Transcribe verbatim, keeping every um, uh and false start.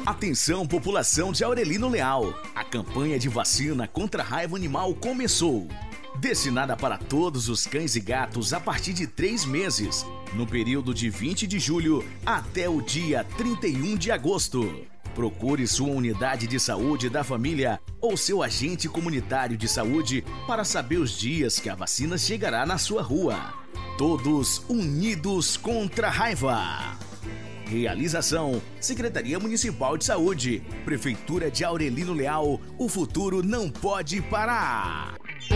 Atenção, população de Aurelino Leal. A campanha de vacina contra a raiva animal começou. Destinada para todos os cães e gatos a partir de três meses, no período de vinte de julho até o dia trinta e um de agosto. Procure sua unidade de saúde da família ou seu agente comunitário de saúde para saber os dias que a vacina chegará na sua rua. Todos unidos contra a raiva. Realização: Secretaria Municipal de Saúde, Prefeitura de Aurelino Leal. O futuro não pode parar.